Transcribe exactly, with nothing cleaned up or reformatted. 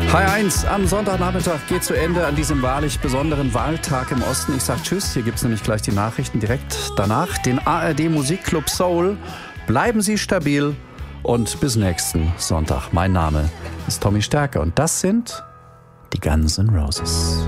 H eins am Sonntagnachmittag geht zu Ende an diesem wahrlich besonderen Wahltag im Osten. Ich sag Tschüss, hier gibt's nämlich gleich die Nachrichten direkt danach. Den A R D Musikclub Soul. Bleiben Sie stabil und bis nächsten Sonntag. Mein Name ist Tommy Stärke und das sind die Guns N' Roses.